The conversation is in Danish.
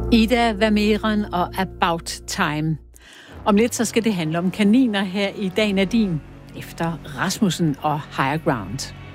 Ida Vermeeren og About Time. Om lidt så skal det handle om kaniner her i Dagen er din, efter Rasmussen og Higher Ground.